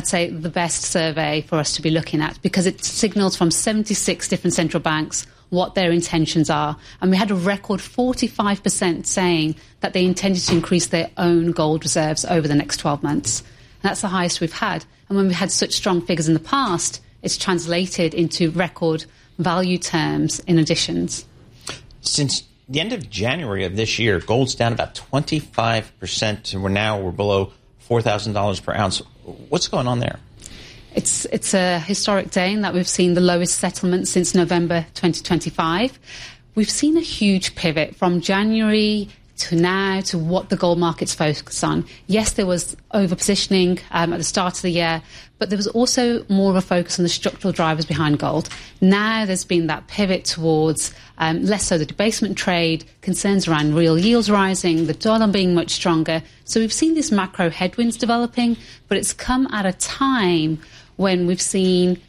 I'd say, the best survey for us to be looking at, because it signals from 76 different central banks what their intentions are. And we had a record 45% saying that they intended to increase their own gold reserves over the next 12 months. And that's the highest we've had. And when we had such strong figures in the past, it's translated into record value terms in additions. Since the end of January of this year, gold's down about 25%, and we're below $4,000 per ounce. What's going on there? It's a historic day in that we've seen the lowest settlement since November 2025. We've seen a huge pivot from January to now to what the gold market's focused on. Yes, there was overpositioning at the start of the year, but there was also more of a focus on the structural drivers behind gold. Now there's been that pivot towards less so the debasement trade, concerns around real yields rising, the dollar being much stronger. So we've seen these macro headwinds developing, but it's come at a time when we've seen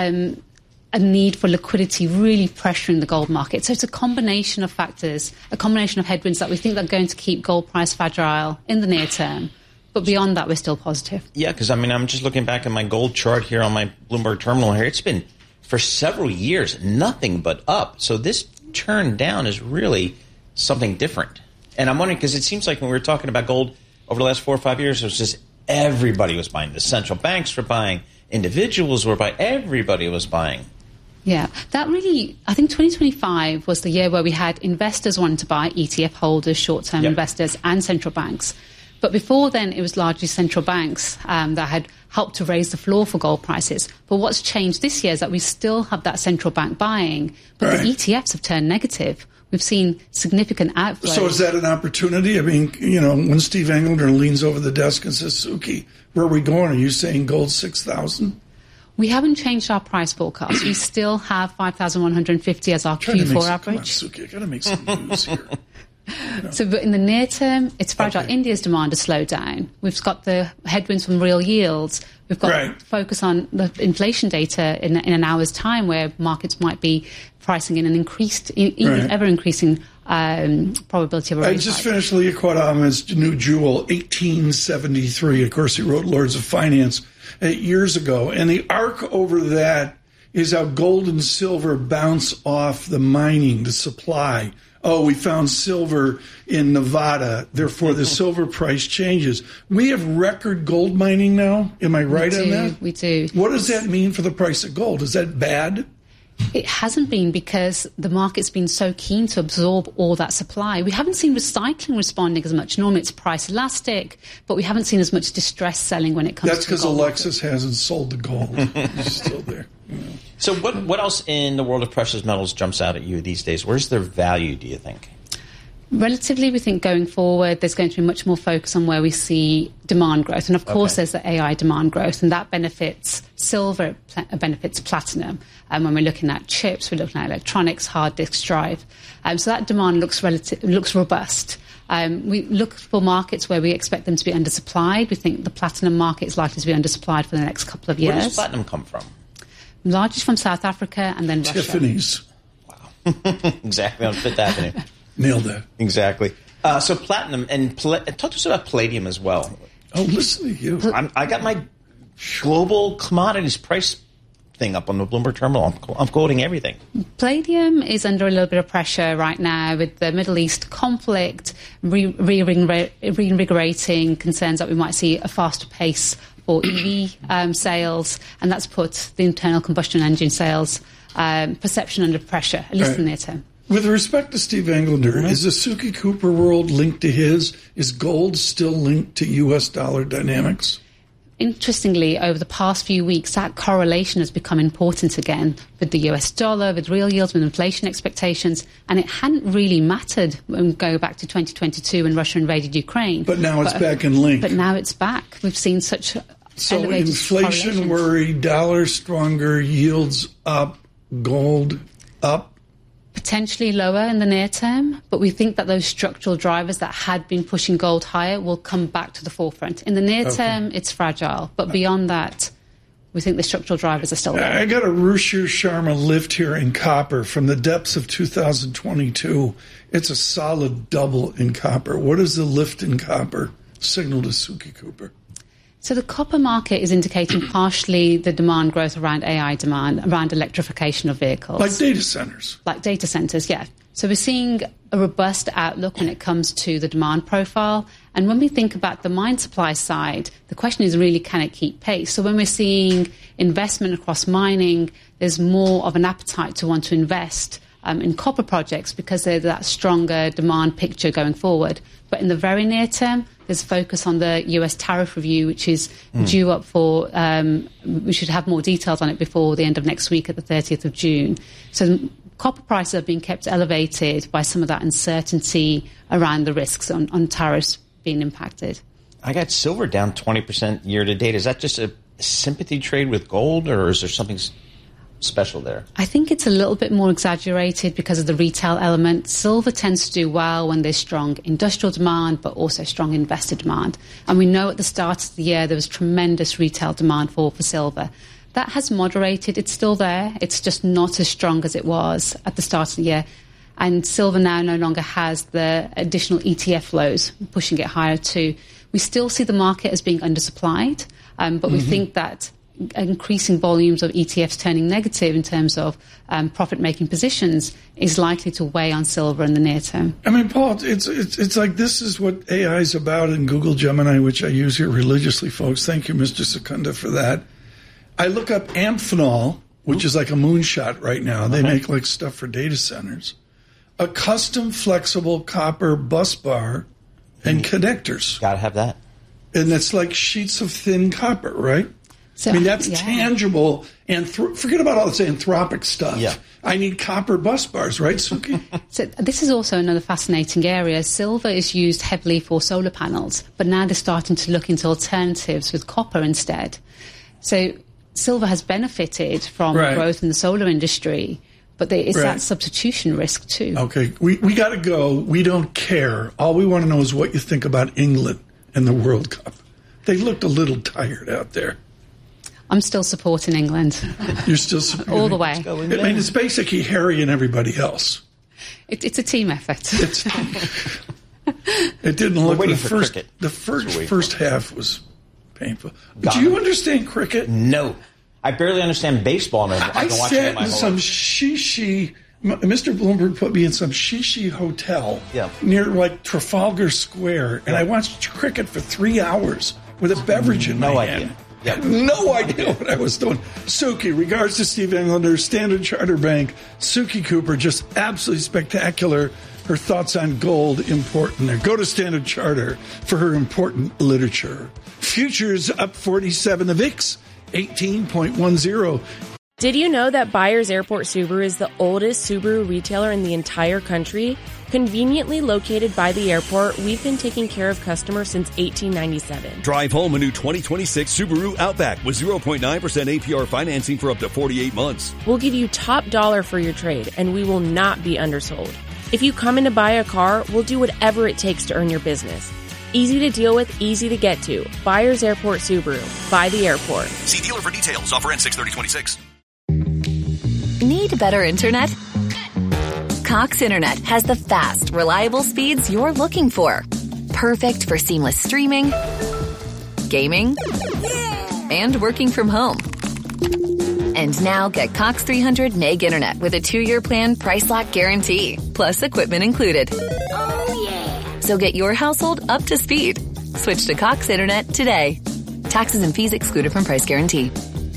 a need for liquidity really pressuring the gold market. So it's a combination of factors, a combination of headwinds that we think are going to keep gold price fragile in the near term. But beyond that, we're still positive. Yeah, because, I'm just looking back at my gold chart here on my Bloomberg terminal here. It's been, for several years, nothing but up. So this turn down is really something different. And I'm wondering, because it seems like when we were talking about gold over the last 4 or 5 years, it was just everybody was buying. The central banks were buying. Individuals were buying. Everybody was buying. Yeah, that really, I think 2025 was the year where we had investors wanting to buy, ETF holders, short-term investors, and central banks. But before then, it was largely central banks that had helped to raise the floor for gold prices. But what's changed this year is that we still have that central bank buying, but the ETFs have turned negative. We've seen significant outflows. So is that an opportunity? I mean, when Steve Engelder leans over the desk and says, Suki, where are we going? Are you saying gold 6,000? We haven't changed our price forecast. We still have 5,150 as our Q4 average. Come on, Suki, I got to make some news here. So, but in the near term, it's fragile. Okay. India's demand has slowed down. We've got the headwinds from real yields. We've got focus on the inflation data in an hour's time, where markets might be pricing in an increased, ever-increasing probability of a rate hike. I just finished Leah Quad Ahmed's new jewel, 1873. Of course, he wrote Lords of Finance 8 years ago. And the arc over that is how gold and silver bounce off the mining, the supply. Oh, we found silver in Nevada, therefore the silver price changes. We have record gold mining now. Am I right on that? We do. What does that mean for the price of gold? Is that bad? It hasn't been, because the market's been so keen to absorb all that supply. We haven't seen recycling responding as much. Normally it's price elastic, but we haven't seen as much distressed selling when it comes to the gold. That's because Alexis hasn't sold the gold. It's still there. So what else in the world of precious metals jumps out at you these days? Where's their value, do you think? Relatively, we think going forward, there's going to be much more focus on where we see demand growth. And of course, there's the AI demand growth, and that benefits silver, benefits platinum. And when we're looking at chips, we're looking at electronics, hard disk drive. So that demand looks robust. We look for markets where we expect them to be undersupplied. We think the platinum market is likely to be undersupplied for the next couple of years. Where does platinum come from? Largely from South Africa and then Russia. Tiffany's. Wow. Exactly, on Fifth Avenue. Nailed it. Exactly. So platinum, and talk to us about palladium as well. Oh, listen to you. I got my global commodities price thing up on the Bloomberg terminal. I'm quoting everything. Palladium is under a little bit of pressure right now with the Middle East conflict reinvigorating concerns that we might see a faster pace for EV sales, and that's put the internal combustion engine sales perception under pressure, at least in the near term. With respect to Steve Engelder, is the Suki Cooper world linked to his? Is gold still linked to U.S. dollar dynamics? Interestingly, over the past few weeks, that correlation has become important again with the US dollar, with real yields, with inflation expectations, and it hadn't really mattered when we go back to 2022 when Russia invaded Ukraine. But now it's back in link. But now it's back. We've seen such So inflation worry, dollar stronger, yields up, gold up? Potentially lower in the near term, but we think that those structural drivers that had been pushing gold higher will come back to the forefront. In the near term, it's fragile, but beyond that, we think the structural drivers are still there. I got a Ruchir Sharma lift here in copper from the depths of 2022. It's a solid double in copper. What is the lift in copper signal to Suki Cooper? So the copper market is indicating partially the demand growth around AI demand, around electrification of vehicles. Like data centers. Like data centers, yeah. So we're seeing a robust outlook when it comes to the demand profile. And when we think about the mine supply side, the question is really, can it keep pace? So when we're seeing investment across mining, there's more of an appetite to want to invest in copper projects because there's that stronger demand picture going forward. But in the very near term, there's focus on the US tariff review, which is due up for, we should have more details on it before the end of next week at the 30th of June. So copper prices are being kept elevated by some of that uncertainty around the risks on tariffs being impacted. I got silver down 20% year to date. Is that just a sympathy trade with gold, or is there something special there? I think it's a little bit more exaggerated because of the retail element. Silver tends to do well when there's strong industrial demand, but also strong investor demand. And we know at the start of the year there was tremendous retail demand for silver. That has moderated. It's still there. It's just not as strong as it was at the start of the year. And silver now no longer has the additional ETF flows pushing it higher too. We still see the market as being undersupplied, but we think that increasing volumes of ETFs turning negative in terms of profit-making positions is likely to weigh on silver in the near term. I mean, Paul, it's like this is what AI is about in Google Gemini, which I use here religiously, folks. Thank you, Mr. Secunda, for that. I look up Amphenol, which is like a moonshot right now. They make like stuff for data centers. A custom flexible copper bus bar and connectors. Got to have that. And that's like sheets of thin copper, right? So, I mean, that's tangible. And forget about all this anthropic stuff. Yeah. I need copper bus bars, right, Suki? So this is also another fascinating area. Silver is used heavily for solar panels, but now they're starting to look into alternatives with copper instead. So silver has benefited from growth in the solar industry, but it's that substitution risk too. Okay, we got to go. We don't care. All we want to know is what you think about England and the World Cup. They looked a little tired out there. I'm still supporting England. You're still supporting all the way. I mean, it's basically Harry and everybody else. It's a team effort. It didn't look waiting the for first. cricket. The first half was painful. Do you understand cricket? No, I barely understand baseball. And I sat in some shishi. Mr. Bloomberg put me in some shishi hotel near like Trafalgar Square, and I watched cricket for 3 hours with a beverage in my hand. Yeah. No idea what I was doing. Suki, regards to Steve Englander, Standard Chartered Bank. Suki Cooper, just absolutely spectacular. Her thoughts on gold, important there. Go to Standard Charter for her important literature. Futures up 47. The VIX, 18.10. Did you know that Byers Airport Subaru is the oldest Subaru retailer in the entire country? Conveniently located by the airport, we've been taking care of customers since 1897. Drive home a new 2026 Subaru Outback with 0.9% APR financing for up to 48 months. We'll give you top dollar for your trade, and we will not be undersold. If you come in to buy a car, we'll do whatever it takes to earn your business. Easy to deal with, easy to get to. Byers Airport Subaru. By the airport. See dealer for details. Offer ends 6/30/26. Need better internet? Cox Internet has the fast, reliable speeds you're looking for. Perfect for seamless streaming, gaming, and working from home. And now get Cox 300 meg internet with a 2-year plan, price lock guarantee, plus equipment included. Oh, yeah. So get your household up to speed. Switch to Cox Internet today. Taxes and fees excluded from price guarantee.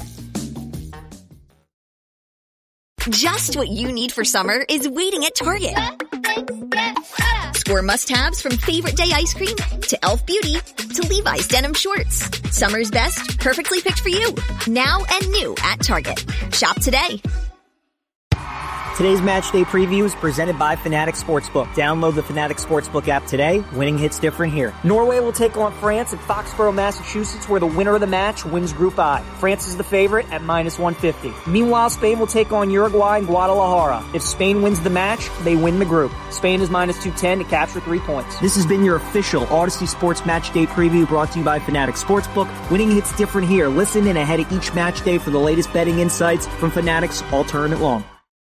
Just what you need for summer is waiting at Target. Score must-haves from Favorite Day ice cream to Elf Beauty to Levi's denim shorts. Summer's best, perfectly picked for you. Now and new at Target. Shop today. Today's match day preview is presented by Fanatics Sportsbook. Download the Fanatics Sportsbook app today. Winning hits different here. Norway will take on France at Foxborough, Massachusetts, where the winner of the match wins Group I. France is the favorite at -150. Meanwhile, Spain will take on Uruguay in Guadalajara. If Spain wins the match, they win the group. Spain is -210 to capture 3 points. This has been your official Odyssey Sports Match Day preview brought to you by Fanatics Sportsbook. Winning hits different here. Listen in ahead of each match day for the latest betting insights from Fanatics all tournament long.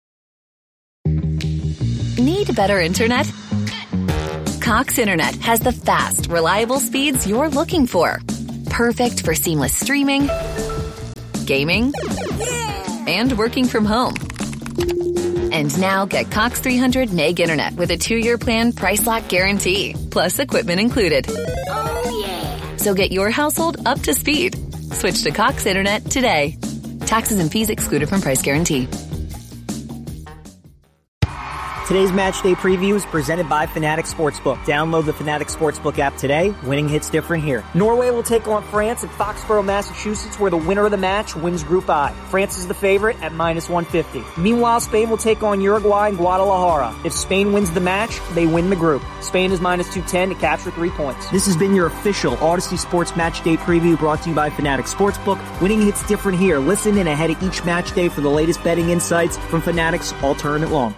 Need better internet? Cox Internet has the fast, reliable speeds you're looking for. Perfect for seamless streaming, gaming, and working from home. And now get Cox 300 Meg Internet with a 2-year plan, price lock guarantee, plus equipment included. So get your household up to speed. Switch to Cox Internet today. Taxes and fees excluded from price guarantee. Today's match day preview is presented by Fanatics Sportsbook. Download the Fanatics Sportsbook app today. Winning hits different here. Norway will take on France at Foxborough, Massachusetts, where the winner of the match wins Group I. France is the favorite at -150. Meanwhile, Spain will take on Uruguay in Guadalajara. If Spain wins the match, they win the group. Spain is -210 to capture 3 points. This has been your official Odyssey Sports Match Day preview brought to you by Fanatics Sportsbook. Winning hits different here. Listen in ahead of each match day for the latest betting insights from Fanatics all tournament long.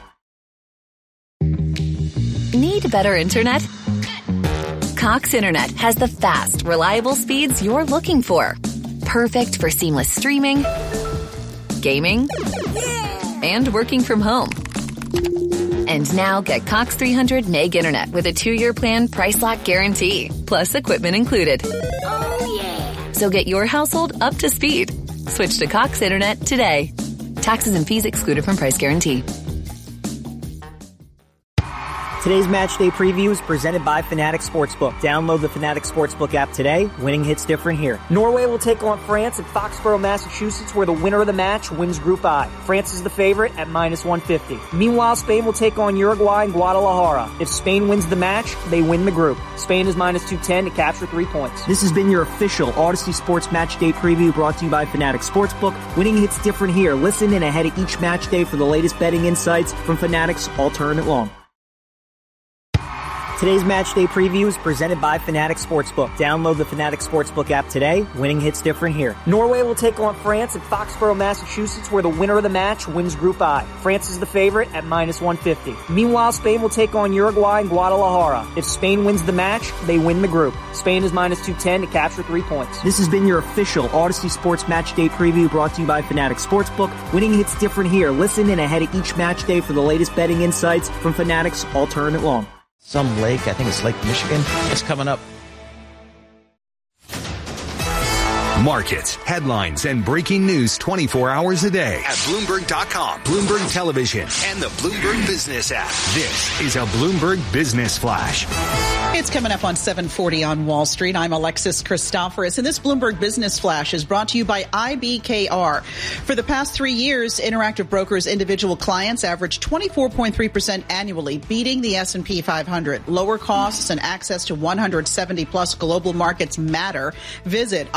Need better internet? Cox Internet has the fast, reliable speeds you're looking for. Perfect for seamless streaming, gaming, and working from home. And now get Cox 300 Meg Internet with a 2-year plan, price lock guarantee, plus equipment included. So get your household up to speed. Switch to Cox Internet today. Taxes and fees excluded from price guarantee. Today's match day preview is presented by Fanatics Sportsbook. Download the Fanatics Sportsbook app today. Winning hits different here. Norway will take on France at Foxborough, Massachusetts, where the winner of the match wins Group I. France is the favorite at -150. Meanwhile, Spain will take on Uruguay in Guadalajara. If Spain wins the match, they win the group. Spain is -210 to capture 3 points. This has been your official Odyssey Sports Match Day preview brought to you by Fanatics Sportsbook. Winning hits different here. Listen in ahead of each match day for the latest betting insights from Fanatics all tournament long. Today's match day preview is presented by Fanatics Sportsbook. Download the Fanatics Sportsbook app today. Winning hits different here. Norway will take on France at Foxborough, Massachusetts, where the winner of the match wins Group I. France is the favorite at -150. Meanwhile, Spain will take on Uruguay in Guadalajara. If Spain wins the match, they win the group. Spain is -210 to capture 3 points. This has been your official Odyssey Sports Match Day preview brought to you by Fanatics Sportsbook. Winning hits different here. Listen in ahead of each match day for the latest betting insights from Fanatics all tournament long. Some lake, I think it's Lake Michigan, is coming up. Markets, headlines, and breaking news 24 hours a day at Bloomberg.com, Bloomberg Television, and the Bloomberg Business app. This is a Bloomberg Business Flash. It's coming up on 740 on Wall Street. I'm Alexis Christoforous, and this Bloomberg Business Flash is brought to you by IBKR. For the past 3 years, Interactive Brokers' individual clients averaged 24.3% annually, beating the S&P 500. Lower costs and access to 170-plus global markets matter. Visit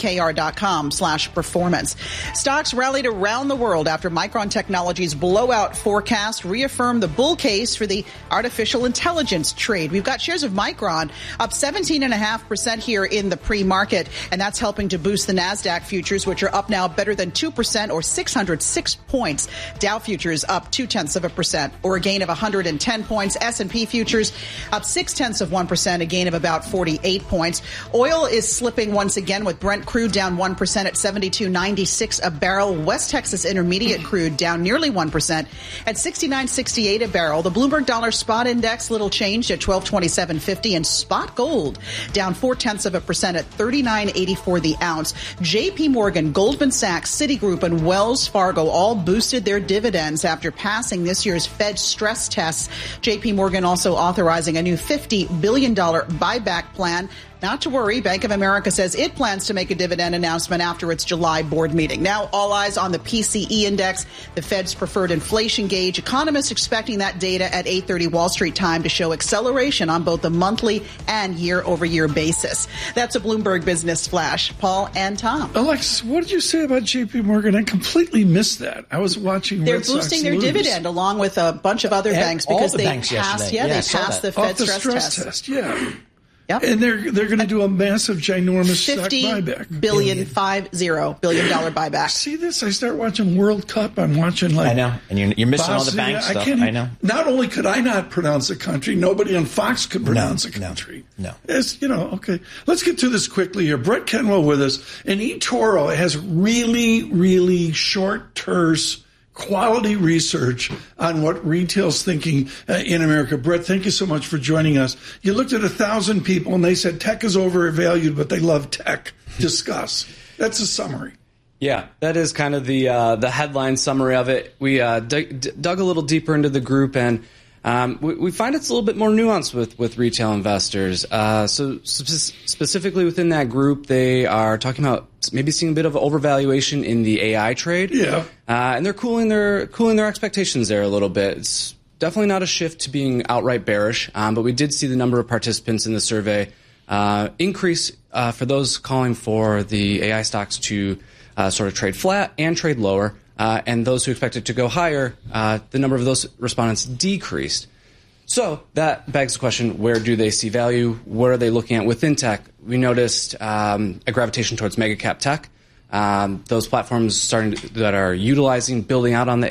IBKR.com/performance. Stocks rallied around the world after Micron Technology's blowout forecast reaffirmed the bull case for the artificial intelligence trade. We've got shares of Micron up 17.5% here in the pre-market, and that's helping to boost the NASDAQ futures, which are up now better than 2% or 606 points. Dow futures up 0.2%, or a gain of 110 points. S&P futures up 0.6%, a gain of about 48 points. Oil is slipping once again, with Brent crude down 1% at $72.96 a barrel. West Texas Intermediate crude down nearly 1% at $69.68 a barrel. The Bloomberg Dollar Spot Index little changed at 1227.50, and spot gold down 0.4% at $39.84 the ounce. J.P. Morgan, Goldman Sachs, Citigroup, and Wells Fargo all boosted their dividends after passing this year's Fed stress tests. J.P. Morgan also authorizing a new $50 billion buyback plan. Not to worry, Bank of America says it plans to make a dividend announcement after its July board meeting. Now, all eyes on the PCE index, the Fed's preferred inflation gauge. Economists expecting that data at 8:30 Wall Street time to show acceleration on both the monthly and year-over-year basis. That's a Bloomberg Business Flash. Paul and Tom. Alexis, what did you say about J.P. Morgan? I completely missed that. I was watching They're Red Sox boosting their lose. dividend along with a bunch of other banks because the they banks passed. yesterday. They I saw passed the that. Fed Off the stress test. Yeah. Yep. And they're going to do a massive, ginormous stock buyback. $50 billion buyback. See this? I start watching World Cup. I'm watching like I know, and you're missing all the Bosnia. bank stuff. I know. Not only could I not pronounce a country, nobody on Fox could pronounce a country. No. It's, okay. Let's get to this quickly here. Brett Kenwell with us. And eToro has really, really short, terse, quality research on what retail's thinking in America. Brett, thank you so much for joining us. You looked at 1,000 people and they said tech is overvalued, but they love tech. Discuss. That's a summary. Yeah, that is kind of the headline summary of it. We dug a little deeper into the group, and we find it's a little bit more nuanced with retail investors. So specifically within that group, they are talking about maybe seeing a bit of overvaluation in the AI trade. Yeah, and they're cooling their expectations there a little bit. It's definitely not a shift to being outright bearish, but we did see the number of participants in the survey increase for those calling for the AI stocks to sort of trade flat and trade lower. And those who expect it to go higher, the number of those respondents decreased. So that begs the question, where do they see value? What are they looking at within tech? We noticed a gravitation towards mega cap tech. Those platforms that are building out on the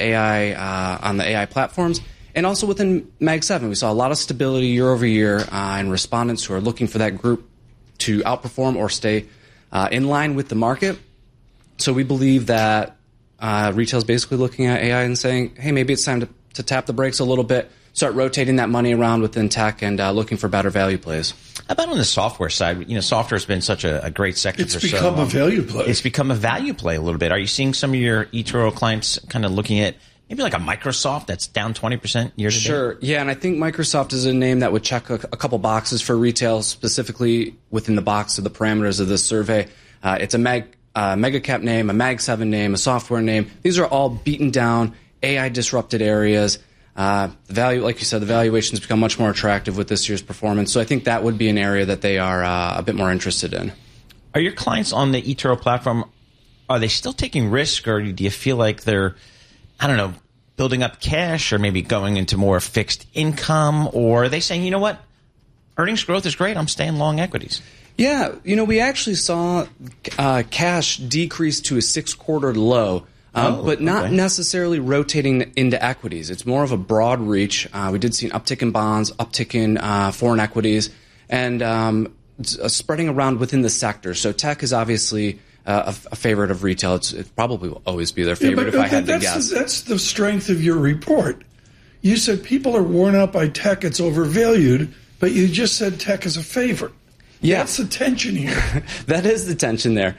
AI platforms. And also within Mag 7, we saw a lot of stability year over year in respondents who are looking for that group to outperform or stay in line with the market. So we believe that retail is basically looking at AI and saying, hey, maybe it's time to tap the brakes a little bit, start rotating that money around within tech and looking for better value plays. How about on the software side? Software has been such a great sector for so long. It's become a value play. It's become a value play a little bit. Are you seeing some of your eToro clients kind of looking at maybe like a Microsoft that's down 20% year to date? Sure. Yeah, and I think Microsoft is a name that would check a couple boxes for retail, specifically within the box of the parameters of this survey. It's a mega cap name, a Mag 7 name, a software name. These are all beaten down, AI disrupted areas. Value, like you said, the valuations become much more attractive with this year's performance. So I think that would be an area that they are a bit more interested in. Are your clients on the eToro platform, are they still taking risk, or do you feel like they're, I don't know, building up cash or maybe going into more fixed income? Or are they saying, you know what, earnings growth is great, I'm staying long equities? Yeah, we actually saw cash decrease to a 6-quarter low, but not necessarily rotating into equities. It's more of a broad reach. We did see an uptick in bonds, uptick in foreign equities, and spreading around within the sector. So tech is obviously a favorite of retail. It probably will always be their favorite if I had to guess. That's the strength of your report. You said people are worn out by tech, it's overvalued, but you just said tech is a favorite. Yeah. That's the tension here. That is the tension there.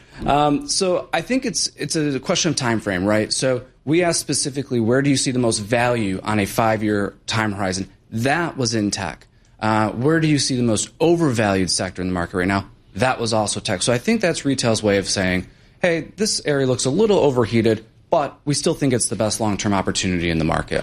So I think it's a question of time frame, right? So we asked specifically, where do you see the most value on a 5-year time horizon? That was in tech. Where do you see the most overvalued sector in the market right now? That was also tech. So I think that's retail's way of saying, hey, this area looks a little overheated, but we still think it's the best long-term opportunity in the market.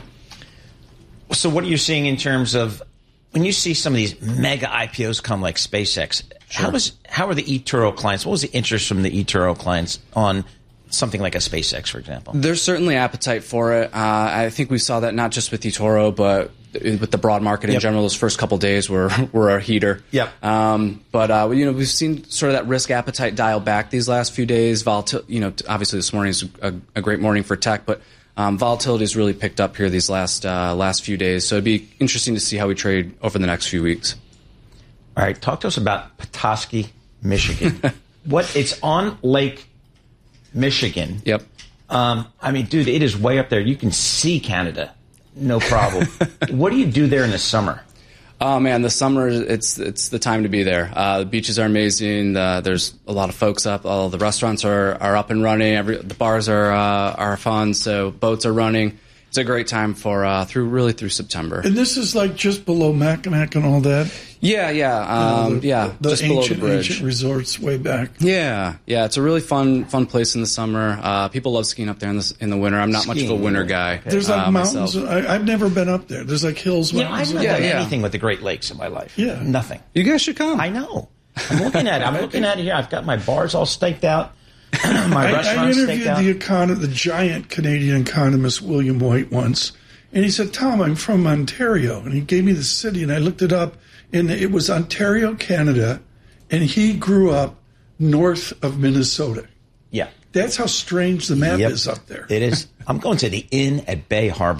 So what are you seeing in terms of, when you see some of these mega IPOs come like SpaceX, sure, how are the eToro clients? What was the interest from the eToro clients on something like a SpaceX, for example? There's certainly appetite for it. I think we saw that not just with eToro, but with the broad market in general. Those first couple days were a heater. Yep. But we've seen sort of that risk appetite dial back these last few days. Obviously this morning is a great morning for tech, but volatility has really picked up here these last few days. So it'd be interesting to see how we trade over the next few weeks. All right, talk to us about Petoskey, Michigan. It's on Lake Michigan. Yep. Dude, it is way up there. You can see Canada, no problem. What do you do there in the summer? Oh man, the summer, it's the time to be there. The beaches are amazing. There's a lot of folks up. All the restaurants are up and running. The bars are fun. So boats are running. It's a great time through September. And this is like just below Mackinac and all that. Yeah. The just below the bridge. Ancient resorts way back. Yeah. It's a really fun place in the summer. People love skiing up there in the winter. I'm not much of a winter guy. There's like mountains. I've never been up there. There's like hills. Mountains. I've never done anything with the Great Lakes in my life. Yeah, nothing. You guys should come. I know. I'm looking at it. I'm looking at it here. I've got my bars all staked out. My restaurant's staked out. I interviewed the giant Canadian economist William White once, and he said, "Tom, I'm from Ontario," and he gave me the city, and I looked it up. And it was Ontario, Canada, and he grew up north of Minnesota. Yeah. That's how strange the map is up there. It is. I'm going to the Inn at Bay Harbor.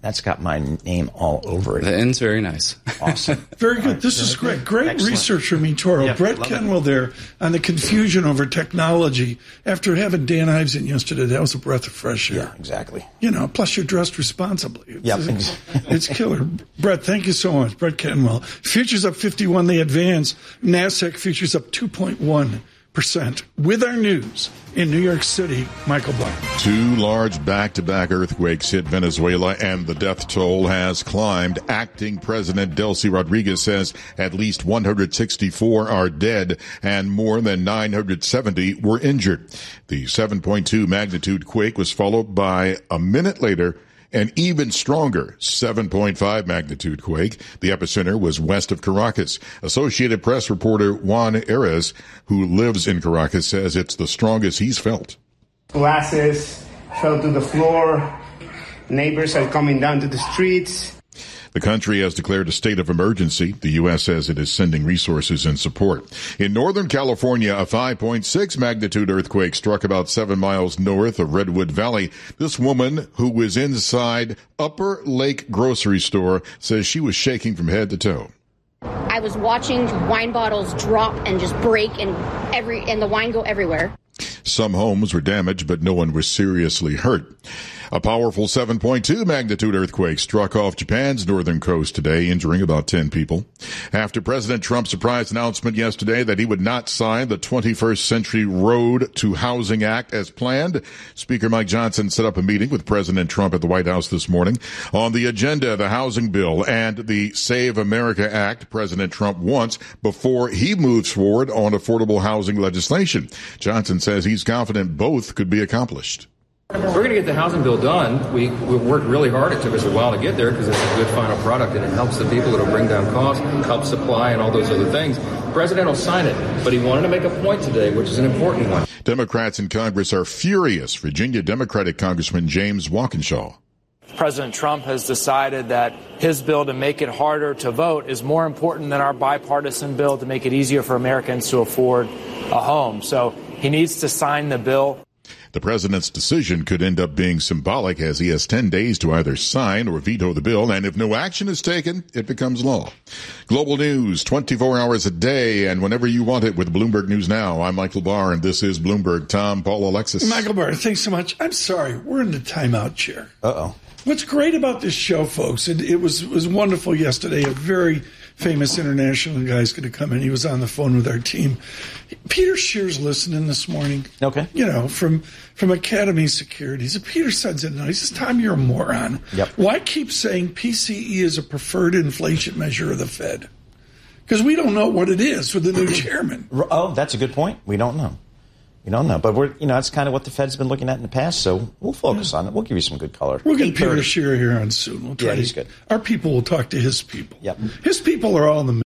That's got my name all over it. The end's very nice. Awesome. Very good. This is great. Great Excellent. research from eToro. Yeah, Brett Kenwell there on the confusion over technology. After having Dan Ives in yesterday, that was a breath of fresh air. Yeah, exactly. Plus you're dressed responsibly. Yep. It's killer. Brett, thank you so much. Brett Kenwell. Futures up 51. They advance. NASDAQ futures up 2.1%. With our news in New York City, Michael Barr. 2 large back-to-back earthquakes hit Venezuela, and the death toll has climbed. Acting President Delcy Rodriguez says at least 164 are dead and more than 970 were injured. The 7.2 magnitude quake was followed by, a minute later, an even stronger 7.5 magnitude quake. The epicenter was west of Caracas. Associated Press reporter Juan Erez, who lives in Caracas, says it's the strongest he's felt. Glasses fell to the floor. Neighbors are coming down to the streets. The country has declared a state of emergency. The U.S. says it is sending resources and support. In Northern California, a 5.6 magnitude earthquake struck about 7 miles north of Redwood Valley. This woman, who was inside Upper Lake grocery store, says she was shaking from head to toe. I was watching wine bottles drop and just break and the wine go everywhere. Some homes were damaged, but no one was seriously hurt. A powerful 7.2 magnitude earthquake struck off Japan's northern coast today, injuring about 10 people. After President Trump's surprise announcement yesterday that he would not sign the 21st Century Road to Housing Act as planned, Speaker Mike Johnson set up a meeting with President Trump at the White House this morning. On the agenda, the housing bill and the Save America Act President Trump wants before he moves forward on affordable housing legislation. Johnson says he's confident both could be accomplished. We're going to get the housing bill done. We worked really hard. It took us a while to get there because it's a good final product and it helps the people. It'll bring down costs, help supply, and all those other things. The president will sign it, but he wanted to make a point today, which is an important one. Democrats in Congress are furious. Virginia Democratic Congressman James Walkinshaw. President Trump has decided that his bill to make it harder to vote is more important than our bipartisan bill to make it easier for Americans to afford a home. So he needs to sign the bill. The president's decision could end up being symbolic, as he has 10 days to either sign or veto the bill, and if no action is taken, it becomes law. Global news, 24 hours a day, and whenever you want it with Bloomberg News Now. I'm Michael Barr, and this is Bloomberg. Tom, Paul, Alexis. Michael Barr, thanks so much. I'm sorry, we're in the timeout chair. Uh-oh. What's great about this show, folks, it was wonderful yesterday. A very famous international guy is going to come in. He was on the phone with our team. Peter Scheer's listening this morning. Okay. From Academy Securities. Peter sends it out. He says, Tom, you're a moron. Yep. Why keep saying PCE is a preferred inflation measure of the Fed? Because we don't know what it is with the new chairman. Oh, that's a good point. We don't know. But that's kind of what the Fed's been looking at in the past, so we'll focus on it. We'll give you some good color. We'll get Peter Scheer here on soon. We'll try he's good. Our people will talk to his people. Yep. His people are all in the